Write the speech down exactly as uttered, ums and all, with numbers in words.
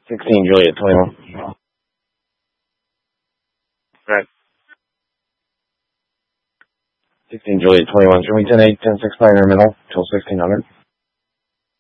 sixteen Juliet, twenty-one. Right. sixteen Juliet, twenty-one. Show me ten eight, ten six nine in the middle, till sixteen hundred.